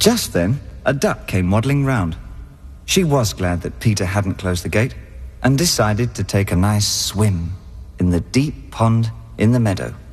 Just then, a duck came waddling round. She was glad that Peter hadn't closed the gate and decided to take a nice swim in the deep pond in the meadow.